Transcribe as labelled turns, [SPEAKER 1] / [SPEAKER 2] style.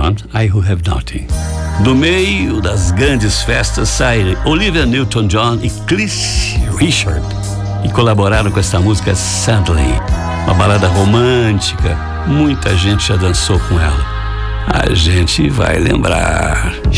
[SPEAKER 1] Newton-John, I Who Have Nothing. Do meio das grandes festas saíram Olivia Newton-John e Cliff Richard e colaboraram com essa música Sadly, uma balada romântica. Muita gente já dançou com ela. A gente vai lembrar.